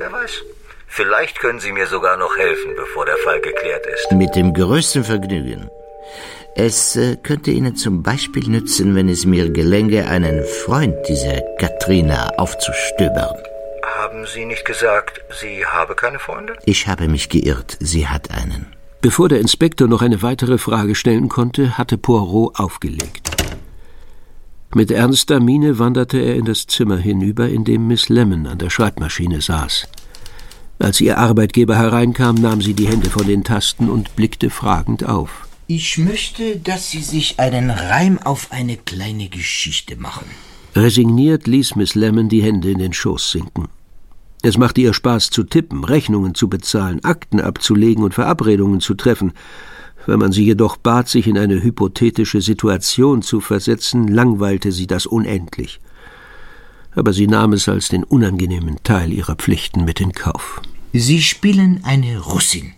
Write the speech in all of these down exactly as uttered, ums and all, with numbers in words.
Wer weiß. Vielleicht können Sie mir sogar noch helfen, bevor der Fall geklärt ist. Mit dem größten Vergnügen. Es äh, könnte Ihnen zum Beispiel nützen, wenn es mir gelänge, einen Freund dieser Katrina aufzustöbern. Haben Sie nicht gesagt, sie habe keine Freunde? Ich habe mich geirrt. Sie hat einen. Bevor der Inspektor noch eine weitere Frage stellen konnte, hatte Poirot aufgelegt. Mit ernster Miene wanderte er in das Zimmer hinüber, in dem Miss Lemon an der Schreibmaschine saß. Als ihr Arbeitgeber hereinkam, nahm sie die Hände von den Tasten und blickte fragend auf. Ich möchte, dass Sie sich einen Reim auf eine kleine Geschichte machen. Resigniert ließ Miss Lemon die Hände in den Schoß sinken. Es machte ihr Spaß zu tippen, Rechnungen zu bezahlen, Akten abzulegen und Verabredungen zu treffen. Wenn man sie jedoch bat, sich in eine hypothetische Situation zu versetzen, langweilte sie das unendlich. Aber sie nahm es als den unangenehmen Teil ihrer Pflichten mit in Kauf. Sie spielen eine Russin.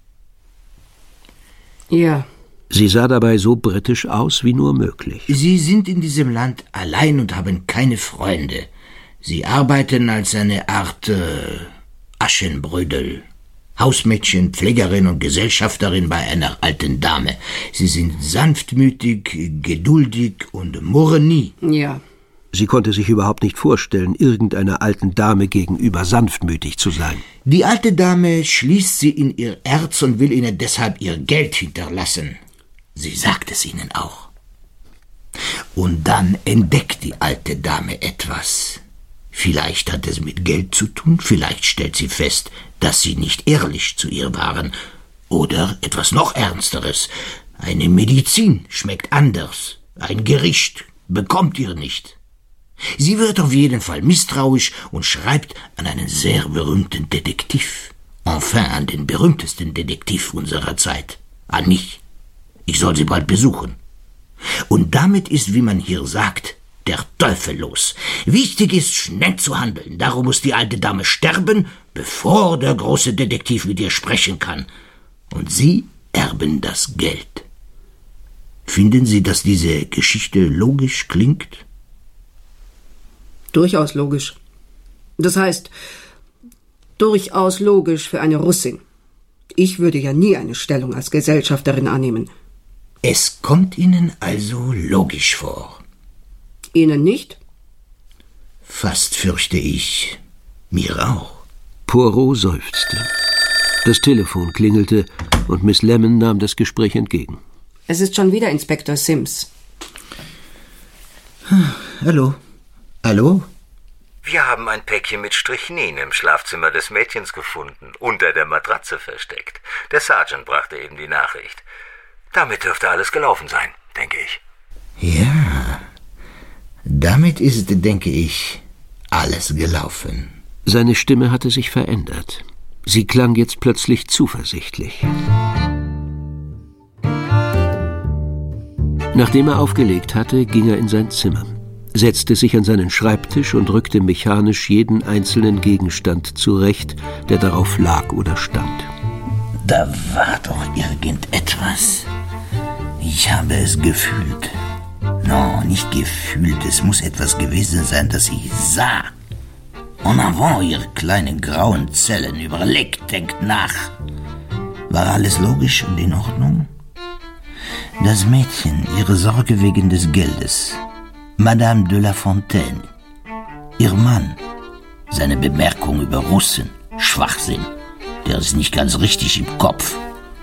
Ja. Sie sah dabei so britisch aus wie nur möglich. Sie sind in diesem Land allein und haben keine Freunde. Sie arbeiten als eine Art äh, Aschenbrödel. Hausmädchen, Pflegerin und Gesellschafterin bei einer alten Dame. Sie sind sanftmütig, geduldig und murren nie. Ja. Sie konnte sich überhaupt nicht vorstellen, irgendeiner alten Dame gegenüber sanftmütig zu sein. Die alte Dame schließt sie in ihr Herz und will ihnen deshalb ihr Geld hinterlassen. Sie sagt es ihnen auch. Und dann entdeckt die alte Dame etwas. Vielleicht hat es mit Geld zu tun, vielleicht stellt sie fest, dass sie nicht ehrlich zu ihr waren. Oder etwas noch Ernsteres. Eine Medizin schmeckt anders. Ein Gericht bekommt ihr nicht. Sie wird auf jeden Fall misstrauisch und schreibt an einen sehr berühmten Detektiv. Enfin, an den berühmtesten Detektiv unserer Zeit. An mich. Ich soll sie bald besuchen. Und damit ist, wie man hier sagt, der Teufel los. Wichtig ist, schnell zu handeln. Darum muss die alte Dame sterben, bevor der große Detektiv mit ihr sprechen kann. Und Sie erben das Geld. Finden Sie, dass diese Geschichte logisch klingt? Durchaus logisch. Das heißt, durchaus logisch für eine Russin. Ich würde ja nie eine Stellung als Gesellschafterin annehmen. Es kommt Ihnen also logisch vor. Ihnen nicht? Fast fürchte ich, mir auch. Poirot seufzte. Das Telefon klingelte und Miss Lemon nahm das Gespräch entgegen. Es ist schon wieder Inspektor Sims. Hallo? Hallo? Wir haben ein Päckchen mit Strychnin im Schlafzimmer des Mädchens gefunden, unter der Matratze versteckt. Der Sergeant brachte eben die Nachricht. Damit dürfte alles gelaufen sein, denke ich. Ja, damit ist, denke ich, alles gelaufen. Seine Stimme hatte sich verändert. Sie klang jetzt plötzlich zuversichtlich. Nachdem er aufgelegt hatte, ging er in sein Zimmer, setzte sich an seinen Schreibtisch und rückte mechanisch jeden einzelnen Gegenstand zurecht, der darauf lag oder stand. Da war doch irgendetwas. Ich habe es gefühlt. No, nicht gefühlt, es muss etwas gewesen sein, das ich sah. En avant, ihre kleinen grauen Zellen, überlegt, denkt nach. War alles logisch und in Ordnung? Das Mädchen, ihre Sorge wegen des Geldes. Madame de la Fontaine. Ihr Mann. Seine Bemerkung über Russen. Schwachsinn. Der ist nicht ganz richtig im Kopf.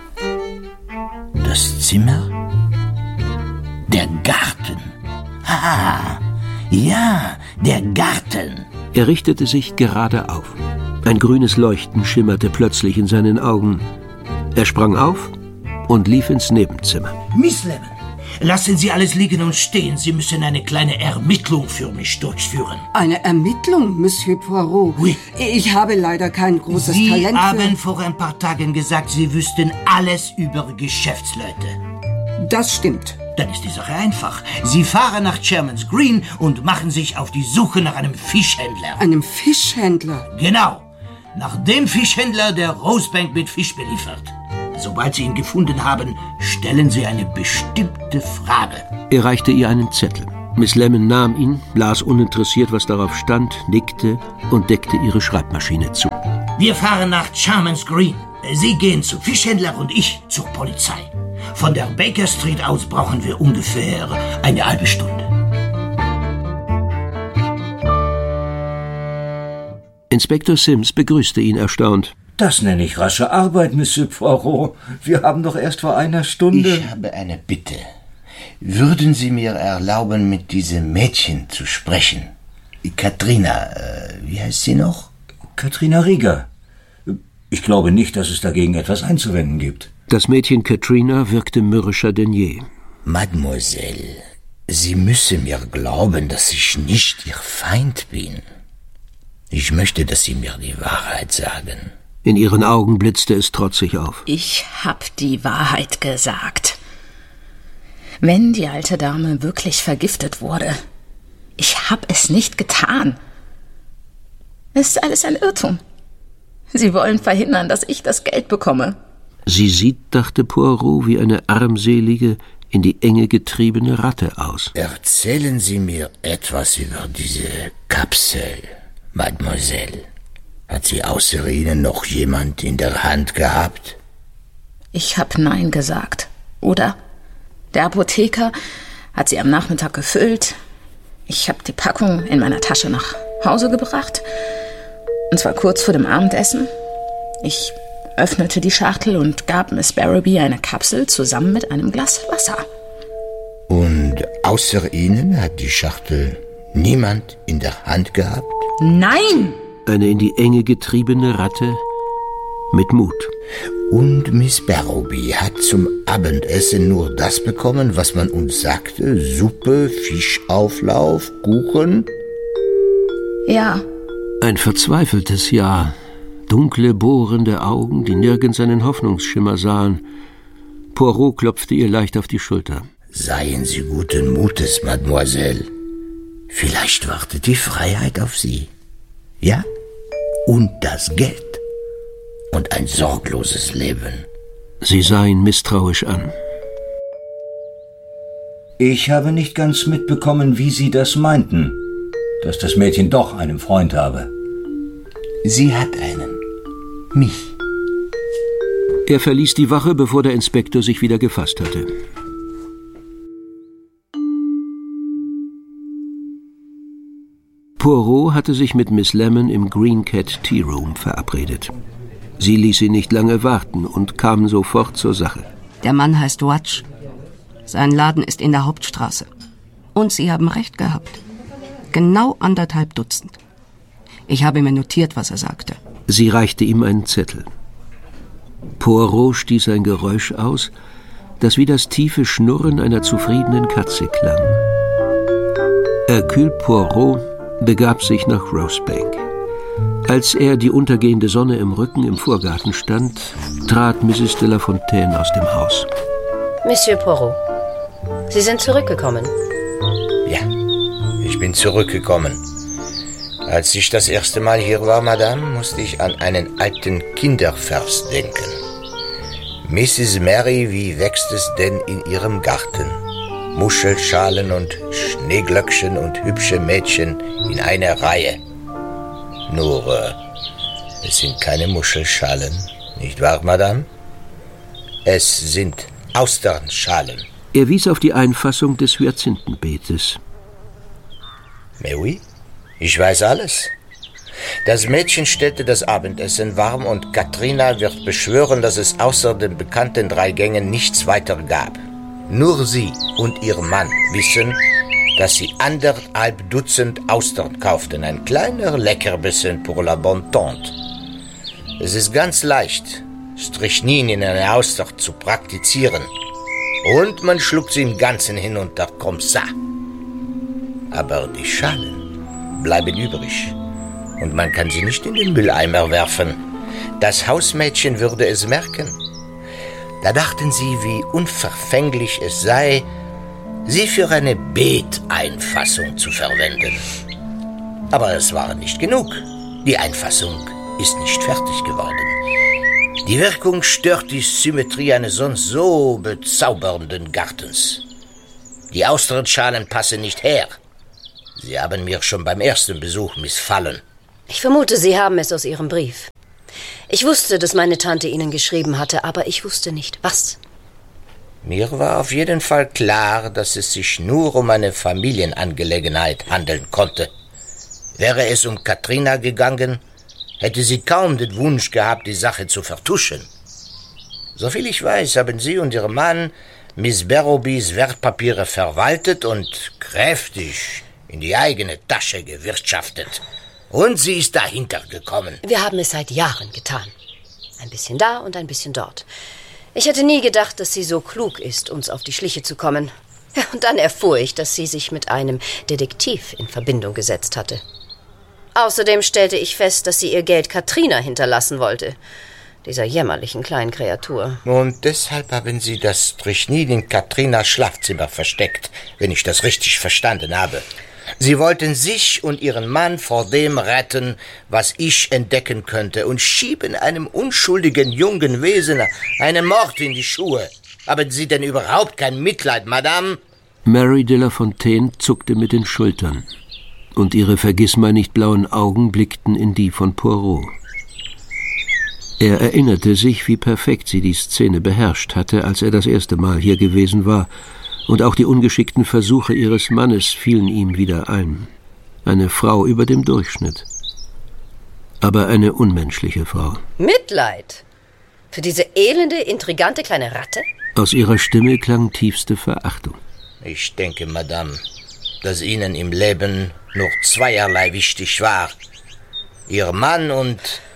Das Zimmer? Der Garten. Ah, ja, der Garten. Er richtete sich gerade auf. Ein grünes Leuchten schimmerte plötzlich in seinen Augen. Er sprang auf und lief ins Nebenzimmer. Miss Lemon, lassen Sie alles liegen und stehen. Sie müssen eine kleine Ermittlung für mich durchführen. Eine Ermittlung, Monsieur Poirot? Oui. Ich habe leider kein großes Sie Talent für... haben vor ein paar Tagen gesagt, Sie wüssten alles über Geschäftsleute. Das stimmt. Dann ist die Sache einfach. Sie fahren nach Chairman's Green und machen sich auf die Suche nach einem Fischhändler. Einem Fischhändler? Genau. Nach dem Fischhändler, der Rosebank mit Fisch beliefert. Sobald Sie ihn gefunden haben, stellen Sie eine bestimmte Frage. Er reichte ihr einen Zettel. Miss Lemon nahm ihn, las uninteressiert, was darauf stand, nickte und deckte ihre Schreibmaschine zu. Wir fahren nach Charmans Green. Sie gehen zum Fischhändler und ich zur Polizei. Von der Baker Street aus brauchen wir ungefähr eine halbe Stunde. Inspektor Sims begrüßte ihn erstaunt. Das nenne ich rasche Arbeit, Monsieur Poirot. Wir haben doch erst vor einer Stunde... Ich habe eine Bitte. Würden Sie mir erlauben, mit diesem Mädchen zu sprechen? Katrina, äh, wie heißt sie noch? Katrina Rieger. Ich glaube nicht, dass es dagegen etwas einzuwenden gibt. Das Mädchen Katrina wirkte mürrischer denn je. Mademoiselle, Sie müssen mir glauben, dass ich nicht Ihr Feind bin. Ich möchte, dass Sie mir die Wahrheit sagen. In ihren Augen blitzte es trotzig auf. Ich hab die Wahrheit gesagt. Wenn die alte Dame wirklich vergiftet wurde, ich hab es nicht getan. Es ist alles ein Irrtum. Sie wollen verhindern, dass ich das Geld bekomme. Sie sieht, dachte Poirot, wie eine armselige, in die Enge getriebene Ratte aus. Erzählen Sie mir etwas über diese Kapsel, Mademoiselle. Hat sie außer Ihnen noch jemand in der Hand gehabt? Ich hab Nein gesagt, oder? Der Apotheker hat sie am Nachmittag gefüllt. Ich hab die Packung in meiner Tasche nach Hause gebracht. Und zwar kurz vor dem Abendessen. Ich öffnete die Schachtel und gab Miss Barrowby eine Kapsel zusammen mit einem Glas Wasser. Und außer Ihnen hat die Schachtel niemand in der Hand gehabt? Nein! Eine in die Enge getriebene Ratte mit Mut. Und Miss Barrowby hat zum Abendessen nur das bekommen, was man uns sagte? Suppe, Fischauflauf, Kuchen? Ja. Ein verzweifeltes Ja. Dunkle, bohrende Augen, die nirgends einen Hoffnungsschimmer sahen. Poirot klopfte ihr leicht auf die Schulter. Seien Sie guten Mutes, Mademoiselle. Vielleicht wartet die Freiheit auf Sie. Ja? Und das Geld. Und ein sorgloses Leben. Sie sah ihn misstrauisch an. Ich habe nicht ganz mitbekommen, wie Sie das meinten, dass das Mädchen doch einen Freund habe. Sie hat einen. Mich. Er verließ die Wache, bevor der Inspektor sich wieder gefasst hatte. Poirot hatte sich mit Miss Lemon im Green Cat Tea Room verabredet. Sie ließ ihn nicht lange warten und kam sofort zur Sache. Der Mann heißt Watch. Sein Laden ist in der Hauptstraße. Und Sie haben recht gehabt. Genau anderthalb Dutzend. Ich habe mir notiert, was er sagte. Sie reichte ihm einen Zettel. Poirot stieß ein Geräusch aus, das wie das tiefe Schnurren einer zufriedenen Katze klang. Hercule Poirot begab sich nach Rosebank. Als er die untergehende Sonne im Rücken im Vorgarten stand, trat Misses de La Fontaine aus dem Haus. Monsieur Poirot, Sie sind zurückgekommen. Ja, ich bin zurückgekommen. Als ich das erste Mal hier war, Madame, musste ich an einen alten Kindervers denken. Misses Mary, wie wächst es denn in ihrem Garten? Muschelschalen und Schneeglöckchen und hübsche Mädchen in einer Reihe. Nur, äh, es sind keine Muschelschalen, nicht wahr, Madame? Es sind Austernschalen. Er wies auf die Einfassung des Hyazinthenbeetes. Mais oui, ich weiß alles. Das Mädchen stellte das Abendessen warm und Katrina wird beschwören, dass es außer den bekannten drei Gängen nichts weiter gab. Nur sie und ihr Mann wissen, dass sie anderthalb Dutzend Austern kauften. Ein kleiner Leckerbissen pour la bonne tante. Es ist ganz leicht, Strychnin in eine Auster zu praktizieren. Und man schluckt sie im Ganzen hinunter, comme ça. Aber die Schalen bleiben übrig. Und man kann sie nicht in den Mülleimer werfen. Das Hausmädchen würde es merken. Da dachten sie, wie unverfänglich es sei, sie für eine Beeteinfassung zu verwenden. Aber es war nicht genug. Die Einfassung ist nicht fertig geworden. Die Wirkung stört die Symmetrie eines sonst so bezaubernden Gartens. Die Austernschalen passen nicht her. Sie haben mir schon beim ersten Besuch missfallen. Ich vermute, Sie haben es aus Ihrem Brief. Ich wusste, dass meine Tante Ihnen geschrieben hatte, aber ich wusste nicht, was. Mir war auf jeden Fall klar, dass es sich nur um eine Familienangelegenheit handeln konnte. Wäre es um Katrina gegangen, hätte sie kaum den Wunsch gehabt, die Sache zu vertuschen. Soviel ich weiß, haben Sie und Ihr Mann Miss Barrowbys Wertpapiere verwaltet und kräftig in die eigene Tasche gewirtschaftet. Und sie ist dahinter gekommen. Wir haben es seit Jahren getan. Ein bisschen da und ein bisschen dort. Ich hätte nie gedacht, dass sie so klug ist, uns auf die Schliche zu kommen. Ja, und dann erfuhr ich, dass sie sich mit einem Detektiv in Verbindung gesetzt hatte. Außerdem stellte ich fest, dass sie ihr Geld Katrina hinterlassen wollte. Dieser jämmerlichen kleinen Kreatur. Und deshalb haben Sie das Strychnin in Katrinas Schlafzimmer versteckt, wenn ich das richtig verstanden habe. Sie wollten sich und Ihren Mann vor dem retten, was ich entdecken könnte, und schieben einem unschuldigen jungen Wesen einen Mord in die Schuhe. Haben Sie denn überhaupt kein Mitleid, Madame? Mary de la Fontaine zuckte mit den Schultern, und ihre vergissmeinnicht-blauen Augen blickten in die von Poirot. Er erinnerte sich, wie perfekt sie die Szene beherrscht hatte, als er das erste Mal hier gewesen war, und auch die ungeschickten Versuche ihres Mannes fielen ihm wieder ein. Eine Frau über dem Durchschnitt. Aber eine unmenschliche Frau. Mitleid? Für diese elende, intrigante kleine Ratte? Aus ihrer Stimme klang tiefste Verachtung. Ich denke, Madame, dass Ihnen im Leben nur zweierlei wichtig war. Ihr Mann und...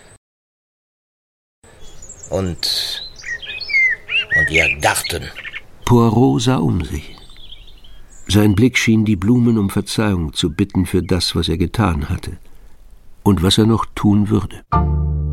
und... und Ihr Garten. Poirot sah um sich. Sein Blick schien die Blumen um Verzeihung zu bitten für das, was er getan hatte und was er noch tun würde.